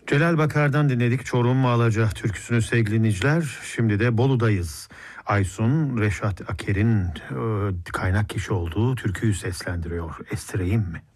Celal Bakar'dan dinledik Çorum Malaca türküsünü sevgili dinleyiciler. Şimdi de Bolu'dayız. Aysun, Reşat Aker'in kaynak kişi olduğu türküyü seslendiriyor. Estireyim mi?